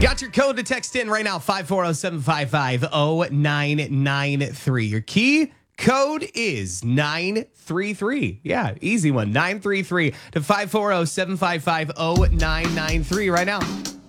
Got your code to text in right now, 540-755-0993. Your key code is 933. Yeah, easy one. 933 to 540-755-0993 right now.